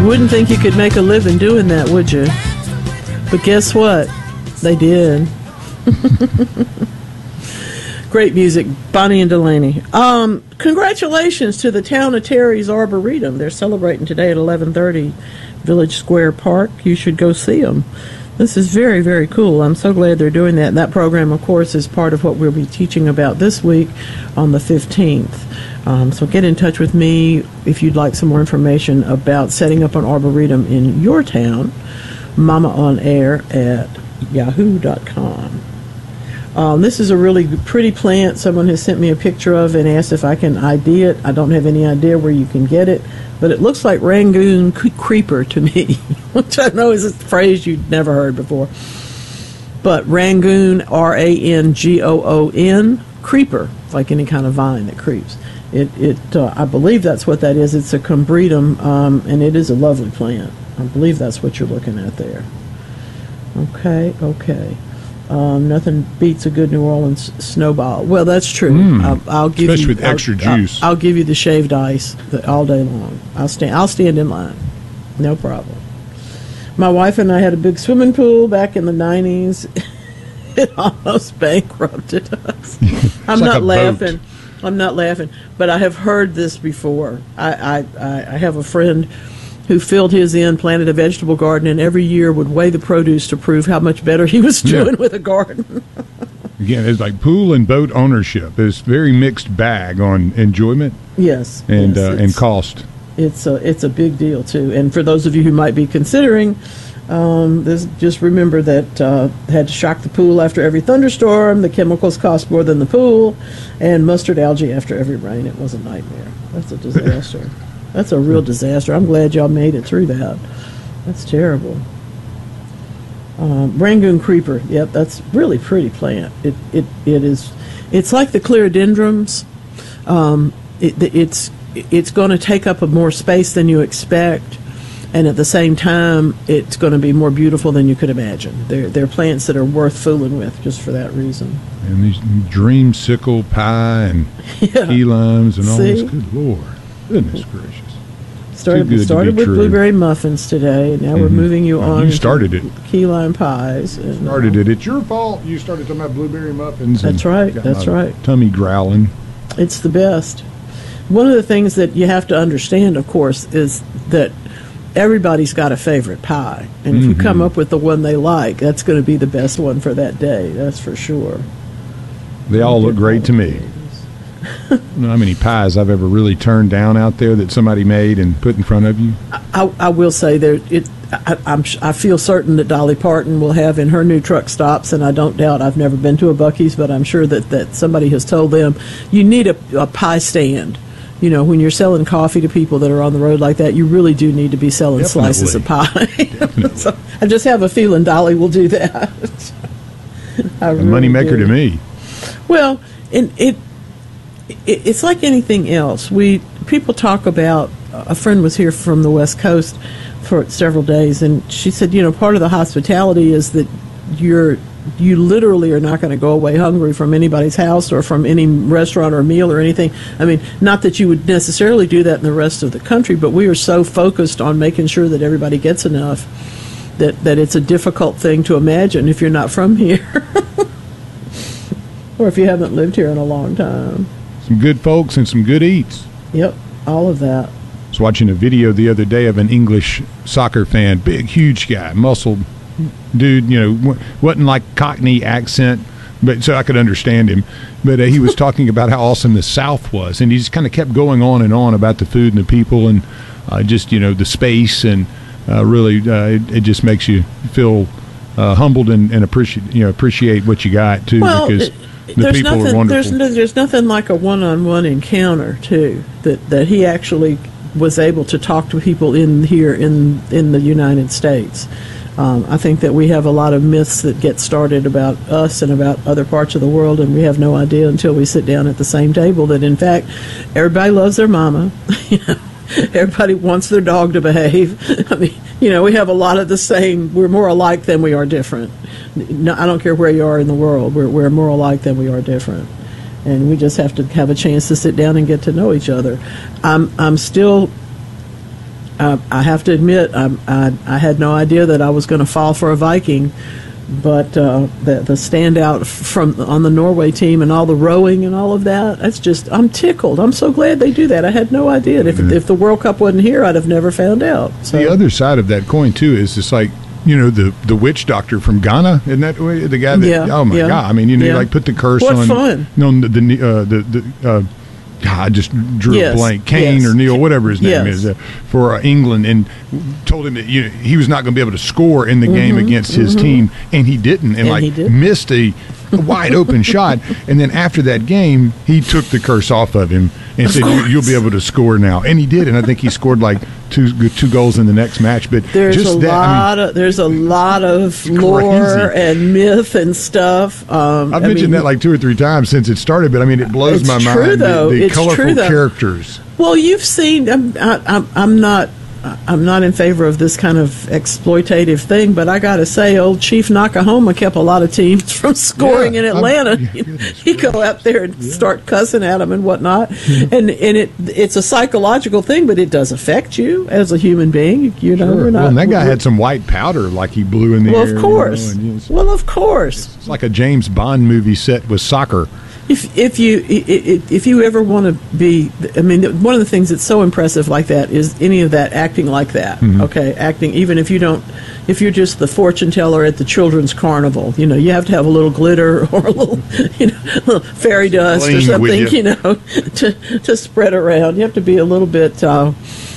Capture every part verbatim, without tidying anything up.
wouldn't think you could make a living doing that, would you? But guess what? They did. Great music, Bonnie and Delaney. Um, congratulations to the town of Terry's Arboretum. They're celebrating today at eleven thirty, Village Square Park. You should go see them. This is very, very cool. I'm so glad they're doing that. And that program, of course, is part of what we'll be teaching about this week on the fifteenth. Um, so get in touch with me if you'd like some more information about setting up an arboretum in your town. Mama on Air at yahoo dot com. Um, this is a really pretty plant someone has sent me a picture of and asked if I can I D it. I don't have any idea where you can get it, but it looks like Rangoon creeper to me, which I know is a phrase you'd never heard before. But Rangoon, R A N G O O N, creeper, like any kind of vine that creeps. It, it, uh, I believe that's what that is. It's a combretum, um, and it is a lovely plant. I believe that's what you're looking at there. Okay, okay. Um, nothing beats a good New Orleans snowball. Well, that's true. Mm, I'll, I'll give especially you, with extra I'll, juice. I'll, I'll give you the shaved ice the, all day long. I'll stand. I'll stand in line. No problem. My wife and I had a big swimming pool back in the nineties. It almost bankrupted us. I'm like not a laughing. boat. I'm not laughing. But I have heard this before. I, I, I have a friend who filled his in, planted a vegetable garden, and every year would weigh the produce to prove how much better he was doing Yeah. with a garden. Again, it's like pool and boat ownership. It's very mixed bag on enjoyment Yes. and yes, uh, and it's- cost. It's a, it's a big deal, too. And for those of you who might be considering, um, this, just remember that uh, had to shock the pool after every thunderstorm, the chemicals cost more than the pool, and mustard algae after every rain. It was a nightmare. That's a disaster. That's a real disaster. I'm glad y'all made it through that. That's terrible. Um, Rangoon creeper. Yep, that's really pretty plant. It it it is. It's like the clerodendrons. Um, it, it's it's going to take up a more space than you expect, and at the same time, it's going to be more beautiful than you could imagine. They're they're plants that are worth fooling with just for that reason. And these dreamsicle pie and Yeah. key limes and all See? this. Good Lord. Goodness gracious. Started good to started be with true. blueberry muffins today, and now we're Mhm. moving you Well, on. you started to it. Key lime pies. And, Started uh, it. It's your fault. You started talking about blueberry muffins. and That's right, got that's my right. Tummy growling. It's the best. One of the things that you have to understand, of course, is that everybody's got a favorite pie. And if you Mhm. come up with the one they like, that's going to be the best one for that day. That's for sure. They all look great to me. I don't know how many pies I've ever really turned down out there that somebody made and put in front of you. I, I will say there. It. I, I'm. I feel certain that Dolly Parton will have in her new truck stops, and I don't doubt. I've never been to a Buc-ee's, but I'm sure that, that somebody has told them you need a, a pie stand. You know, when you're selling coffee to people that are on the road like that, you really do need to be selling Definitely. slices of pie. Definitely. So I just have a feeling Dolly will do that. I A really moneymaker do. to me. Well, and it, it it's like anything else. We people talk about. A friend was here from the West Coast for several days, and she said, you know, part of the hospitality is that you're you literally are not going to go away hungry from anybody's house or from any restaurant or meal or anything. I mean, not that you would necessarily do that in the rest of the country, but we are so focused on making sure that everybody gets enough that that it's a difficult thing to imagine if you're not from here. Or if you haven't lived here in a long time. Some good folks and some good eats. Yep, all of that. I was watching a video the other day of an English soccer fan, big, huge guy, muscled dude, you know, w- wasn't like Cockney accent, but so I could understand him. But uh, he was talking about how awesome the South was, and he just kind of kept going on and on about the food and the people and uh, just, you know, the space, and uh, really uh, it, it just makes you feel uh, humbled and, and appreciate, you know, appreciate what you got, too, Well, because it- the there's people nothing, are wonderful. There's, no, there's nothing like a one-on-one encounter, too, that, that he actually was able to talk to people in here in, in the United States. Um, I think that we have a lot of myths that get started about us and about other parts of the world, and we have no idea until we sit down at the same table that, in fact, everybody loves their mama. You know, everybody wants their dog to behave. I mean, you know, we have a lot of the same. We're more alike than we are different. No, I don't care where you are in the world. We're, we're more alike than we are different. And we just have to have a chance to sit down and get to know each other. I'm I'm still I, I have to admit, I, I, I had no idea that I was going to fall for a Viking, but uh, the the standout from on the Norway team and all the rowing and all of that, that's just, I'm tickled. I'm so glad they do that. I had no idea. If Mm-hmm. if the World Cup wasn't here, I'd have never found out. So. The other side of that coin too is it's like, you know, the the witch doctor from Ghana, isn't that way? The guy that, Yeah, oh my yeah. God, I mean, you know, Yeah. like put the curse What on. fun. No, the the uh, the, the uh, God, I just drew Yes, a blank. Kane yes. or Neil, whatever his name Yes. is, uh, for uh, England, and told him that, you know, he was not going to be able to score in the game against his team, and he didn't, and, Mm-hmm, And like he did. missed a wide open shot. And then after that game, he took the curse off of him and said, you, "You'll be able to score now," and he did. And I think he scored like two two goals in the next match. But There's just a that, I mean, lot of there's a lot of lore crazy. and myth and stuff. Um, I've I mentioned mean, that like two or three times since it started, but I mean, it blows It's my true, mind. though. The, the It's colorful true, though. characters. Well, you've seen. I'm, I, I'm, I'm not. I'm not in favor of this kind of exploitative thing, but I got to say, old Chief Nakahoma kept a lot of teams from scoring Yeah, in I'm- Atlanta. yeah, goodness He'd go out there and start cussing at them and whatnot, and and it it's a psychological thing, but it does affect you as a human being. You know, Sure. we're not. Well, and that guy we're- had some white powder like he blew in the Well, air. of you course. know, and it's, Well, of course. it's like a James Bond movie set with soccer. If if you i- i- if you ever want to be, I mean, one of the things that's so impressive like that is any of that acting like that. Okay, acting, even if you don't, if you're just the fortune teller at the children's carnival, you know, you have to have a little glitter or a little, you know, little fairy dust or Bling with something, you. you know, to to spread around. You have to be a little bit, uh,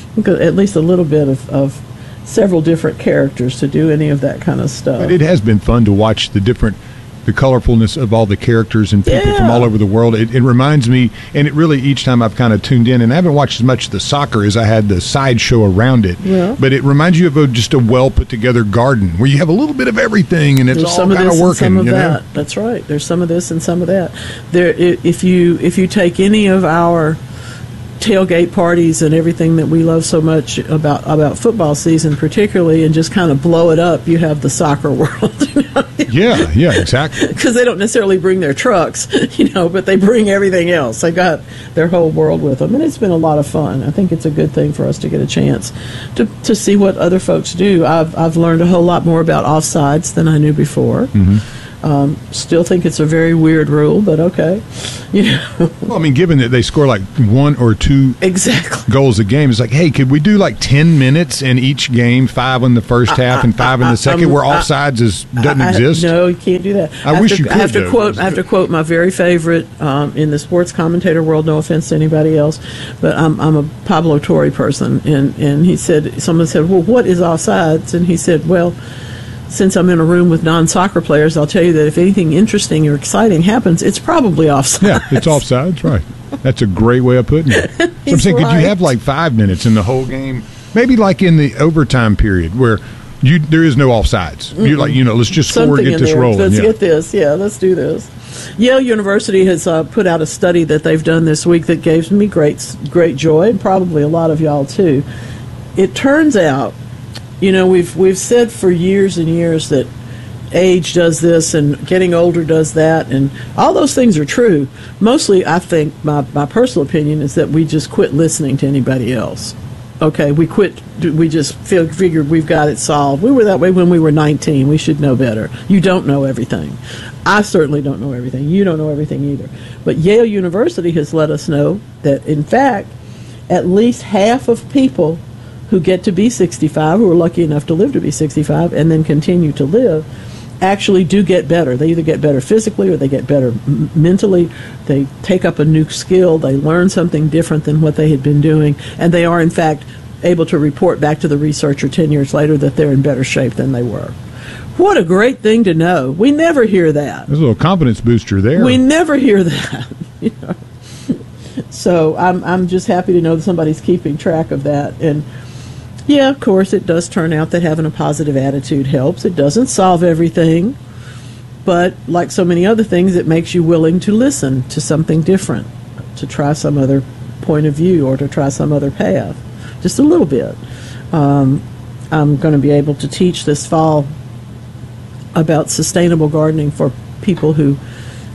at least a little bit of, of several different characters to do any of that kind of stuff. But it has been fun to watch the different, the colorfulness of all the characters and people from Yeah. all over the world. It, it reminds me, and it really, each time I've kind of tuned in, and I haven't watched as much of the soccer as I had the sideshow around it, Yeah. but it reminds you of a, just a well put together garden where you have a little bit of everything and it's There's all some of kind this of and working. some of you know? that. That's right. There's some of this and some of that. There, i- if you if you take any of our tailgate parties and everything that we love so much about about football season, particularly, and just kind of blow it up, you have the soccer world. Yeah, yeah, exactly. Because they don't necessarily bring their trucks, you know, but they bring everything else. They got their whole world with them, and it's been a lot of fun. I think it's a good thing for us to get a chance to to see what other folks do. I've I've learned a whole lot more about offsides than I knew before. Um, still think it's a very weird rule, but okay, you know, Well, I mean, given that they score like one or two exactly. goals a game, it's like, hey, could we do like ten minutes in each game, five in the first half and five in the second, I'm- where I- offsides is doesn't I- exist? No, you can't do that. I have wish to, you I have could, to though. quote. I have to quote my very favorite um, in the sports commentator world. No offense to anybody else, but I'm, I'm a Pablo Torre person, and and he said, someone said, well, what is offsides? And he said, well, since I'm in a room with non-soccer players, I'll tell you that if anything interesting or exciting happens, it's probably offsides. Yeah, it's offsides, right. That's a great way of putting it. So I'm He's saying, could you right. have like five minutes in the whole game? Maybe like in the overtime period where you there is no offsides. You're like, you know, let's just score, Something get in this there. rolling. Let's Yeah. get this. Yeah, let's do this. Yale University has uh, put out a study that they've done this week that gave me great, great joy, and probably a lot of y'all too. It turns out, you know, we've we've said for years and years that age does this and getting older does that, and all those things are true. Mostly, I think my, my personal opinion is that we just quit listening to anybody else. Okay, we quit. We just feel, figured we've got it solved. We were that way when we were nineteen. We should know better. You don't know everything. I certainly don't know everything. You don't know everything either. But Yale University has let us know that, in fact, at least half of people who get to be sixty-five, who are lucky enough to live to be sixty-five and then continue to live, actually do get better. They either get better physically or they get better m- mentally. They take up a new skill. They learn something different than what they had been doing. And they are, in fact, able to report back to the researcher ten years later that they're in better shape than they were. What a great thing to know. We never hear that. There's a little confidence booster there. We never hear that. You know? So I'm I'm just happy to know that somebody's keeping track of that. And yeah, of course, it does turn out that having a positive attitude helps. It doesn't solve everything, but like so many other things, it makes you willing to listen to something different, to try some other point of view or to try some other path, just a little bit. Um, I'm going to be able to teach this fall about sustainable gardening for people who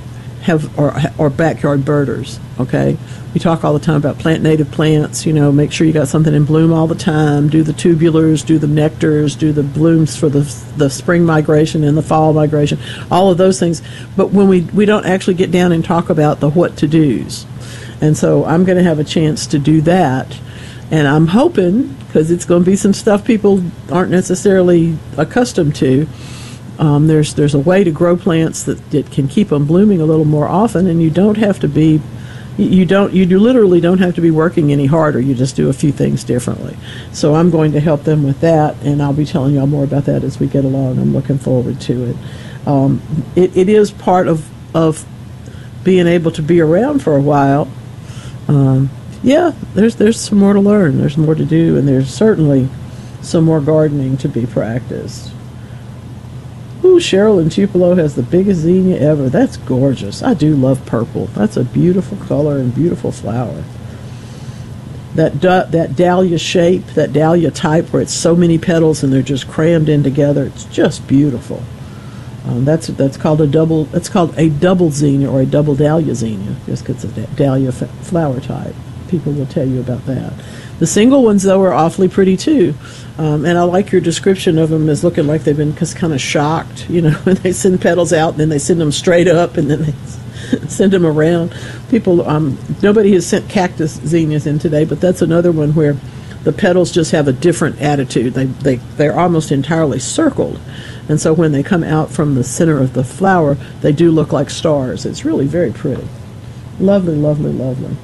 have or, or backyard birders. Okay, we talk all the time about plant native plants. You know, make sure you got something in bloom all the time. Do the tubulars, do the nectars, do the blooms for the the spring migration and the fall migration. All of those things. But when we we don't actually get down and talk about the what to dos, and so I'm going to have a chance to do that, and I'm hoping, because it's going to be some stuff people aren't necessarily accustomed to. Um, there's there's a way to grow plants that, that can keep them blooming a little more often, and you don't have to be, you don't you do literally don't have to be working any harder. You just do a few things differently. So I'm going to help them with that, and I'll be telling y'all more about that as we get along. I'm looking forward to it. Um, it, it is part of of being able to be around for a while. Um, yeah, there's there's some more to learn. There's more to do, and there's certainly some more gardening to be practiced. Ooh, Cheryl in Tupelo has the biggest zinnia ever. That's gorgeous. I do love purple. That's a beautiful color and beautiful flower. That da- that dahlia shape, that dahlia type where it's so many petals and they're just crammed in together, it's just beautiful. Um, that's that's called a double. That's called a double zinnia or a double dahlia zinnia, just because it's a dahlia f- flower type. People will tell you about that. The single ones, though, are awfully pretty, too. Um, and I like your description of them as looking like they've been kind of shocked, you know, when they send petals out, and then they send them straight up, and then they send them around. People, um, nobody has sent cactus zinnias in today, but that's another one where the petals just have a different attitude. They, they, they're almost entirely circled. And so when they come out from the center of the flower, they do look like stars. It's really very pretty. Lovely, lovely, lovely.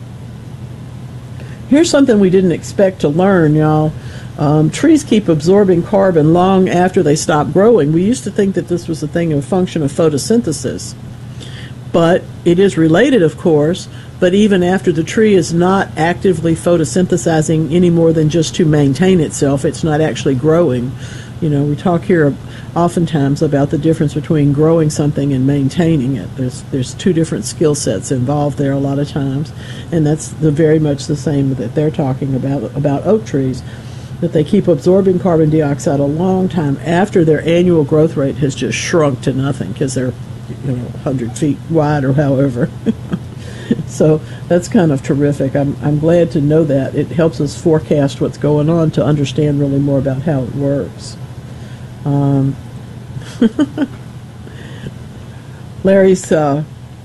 Here's something we didn't expect to learn, y'all. Um, trees keep absorbing carbon long after they stop growing. We used to think that this was a thing of function of photosynthesis. But it is related, of course, but even after the tree is not actively photosynthesizing any more than just to maintain itself, it's not actually growing. You know, we talk here oftentimes about the difference between growing something and maintaining it. There's there's two different skill sets involved there a lot of times, and that's the very much the same that they're talking about about oak trees, that they keep absorbing carbon dioxide a long time after their annual growth rate has just shrunk to nothing because they're, you know, one hundred feet wide or however. So that's kind of terrific. I'm I'm glad to know that. It helps us forecast what's going on to understand really more about how it works. Um, Larry's uh,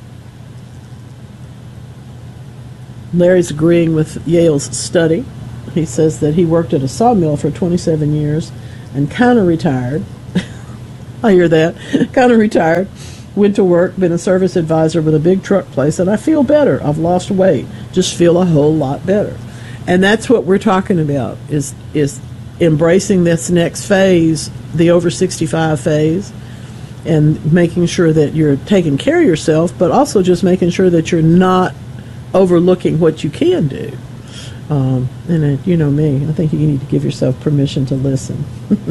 Larry's agreeing with Yale's study. He says that he worked at a sawmill for twenty-seven years and kind of retired. I hear that. Kind of retired. Went to work, been a service advisor with a big truck place, and I feel better. I've lost weight. Just feel a whole lot better. And that's what we're talking about, is is embracing this next phase, the over sixty-five phase, and making sure that you're taking care of yourself, but also just making sure that you're not overlooking what you can do. Um, and it, you know me, I think you need to give yourself permission to listen.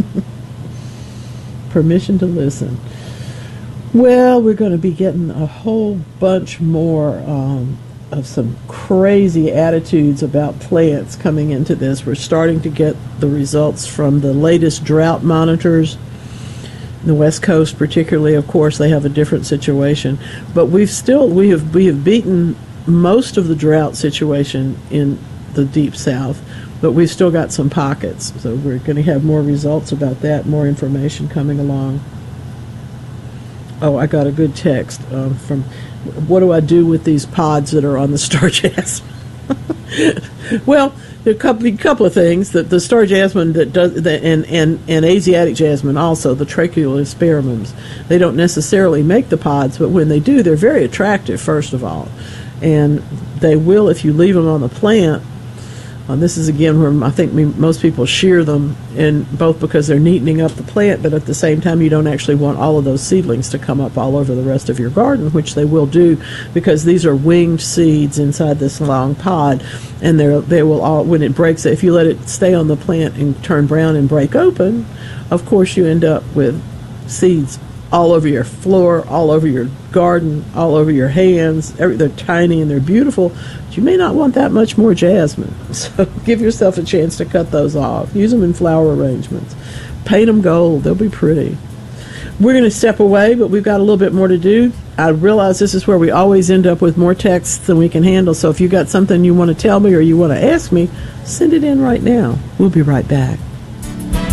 Permission to listen. Well, we're going to be getting a whole bunch more um, of some crazy attitudes about plants coming into this. We're starting to get the results from the latest drought monitors. The West Coast, particularly, of course, they have a different situation. But we've still we have we have beaten most of the drought situation in the Deep South, but we've still got some pockets. So we're going to have more results about that, more information coming along. Oh, I got a good text um, from, what do I do with these pods that are on the star jasmine? Well, there are a couple, a couple of things. That the star jasmine that does, the, and, and, and Asiatic jasmine also, the Tracheoaspermums, they don't necessarily make the pods, but when they do, they're very attractive, first of all. And they will, if you leave them on the plant. Uh, this is, again, where I think we, most people shear them, and both because they're neatening up the plant, but at the same time you don't actually want all of those seedlings to come up all over the rest of your garden, which they will do, because these are winged seeds inside this long pod, and they're, they will all, when it breaks, if you let it stay on the plant and turn brown and break open, of course you end up with seeds all over your floor, all over your garden, all over your hands. Every, they're tiny and they're beautiful, but you may not want that much more jasmine. So give yourself a chance to cut those off. Use them in flower arrangements. Paint them gold. They'll be pretty. We're going to step away, but we've got a little bit more to do. I realize this is where we always end up with more texts than we can handle. So if you got something you want to tell me or you want to ask me, send it in right now. We'll be right back.